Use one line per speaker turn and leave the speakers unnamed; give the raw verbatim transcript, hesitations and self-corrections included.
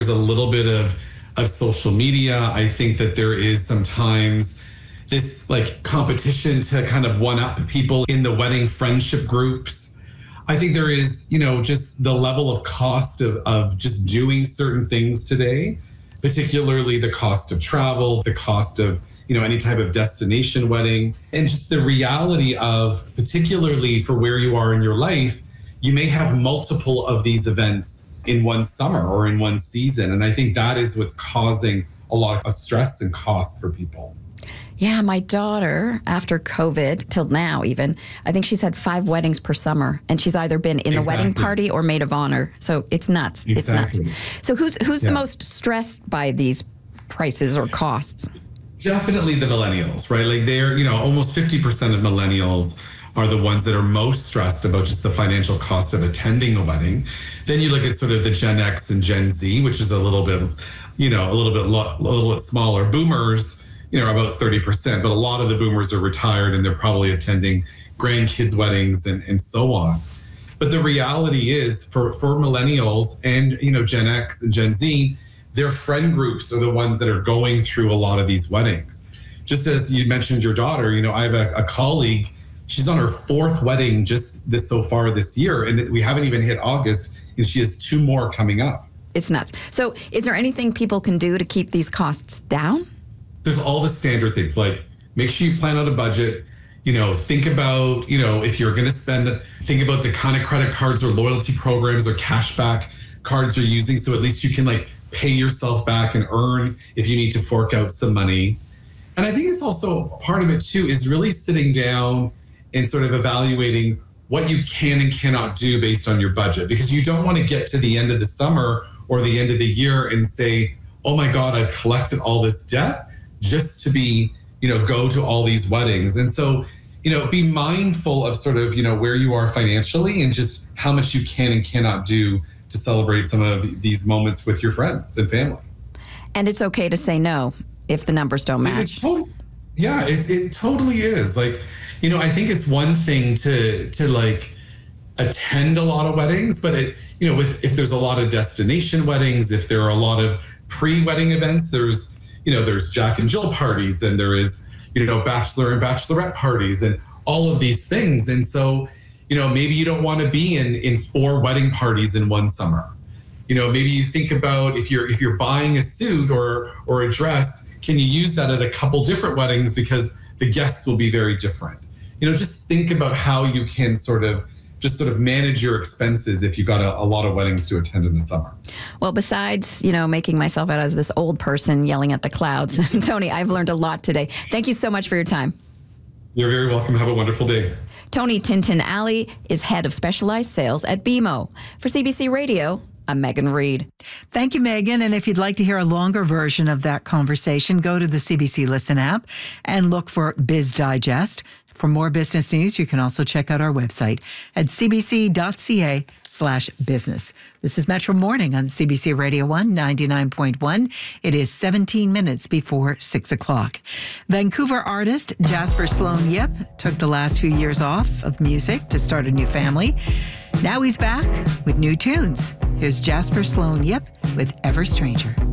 a little bit of, of social media. I think that there is sometimes this like competition to kind of one up people in the wedding friendship groups. I think there is, you know, just the level of cost of, of just doing certain things today, particularly the cost of travel, the cost of, you know, any type of destination wedding, and just the reality of, particularly for where you are in your life, you may have multiple of these events in one summer or in one season. And I think that is what's causing a lot of stress and cost for people.
Yeah, my daughter, after COVID, till now even, I think she's had five weddings per summer, and she's either been in exactly. the wedding party or maid of honor. So it's nuts.
Exactly.
It's nuts. So who's who's yeah. the most stressed by these prices or costs?
Definitely the millennials, right? Like they're, you know, almost fifty percent of millennials are the ones that are most stressed about just the financial cost of attending a wedding. Then you look at sort of the Gen X and Gen Z, which is a little bit, you know, a little bit, lo- a little bit smaller. Boomers, you know, are about thirty percent, but a lot of the boomers are retired and they're probably attending grandkids' weddings and, and so on. But the reality is for, for millennials and, you know, Gen X and Gen Z, their friend groups are the ones that are going through a lot of these weddings. Just as you mentioned your daughter, you know, I have a, a colleague, she's on her fourth wedding just this so far this year, and we haven't even hit August, and she has two more coming up.
It's nuts. So is there anything people can do to keep these costs down?
There's all the standard things, like make sure you plan out a budget, you know, think about, you know, if you're going to spend, think about the kind of credit cards or loyalty programs or cashback cards you're using. So at least you can like pay yourself back and earn if you need to fork out some money. And I think it's also part of it too, is really sitting down and sort of evaluating what you can and cannot do based on your budget, because you don't want to get to the end of the summer or the end of the year and say, oh my God, I've collected all this debt just to be, you know, go to all these weddings. And so, you know, be mindful of sort of, you know, where you are financially and just how much you can and cannot do to celebrate some of these moments with your friends and family.
And it's okay to say no if the numbers don't match.
It's totally, yeah, it, it totally is. Like, you know, I think it's one thing to to like attend a lot of weddings, but it, you know, with if there's a lot of destination weddings, if there are a lot of pre-wedding events, there's, you know, there's Jack and Jill parties, and there is, you know, bachelor and bachelorette parties, and all of these things. And so, you know, maybe you don't want to be in in four wedding parties in one summer. You know, maybe you think about if you're if you're buying a suit or or a dress, can you use that at a couple different weddings because the guests will be very different. You know, just think about how you can sort of just sort of manage your expenses if you've got a, a lot of weddings to attend in the summer.
Well, besides, you know, making myself out as this old person yelling at the clouds, Tony, I've learned a lot today. Thank you so much for your time.
You're very welcome. Have a wonderful day.
Tony Tintin-Alley is head of specialized sales at B M O. For C B C Radio, I'm Megan Reed.
Thank you, Megan. And if you'd like to hear a longer version of that conversation, go to the C B C Listen app and look for Biz Digest. For more business news, you can also check out our website at cbc.ca slash business. This is Metro Morning on C B C Radio one ninety-nine point one. It is seventeen minutes before six o'clock. Vancouver artist Jasper Sloan Yip took the last few years off of music to start a new family. Now he's back with new tunes. Here's Jasper Sloan Yip with Ever Stranger.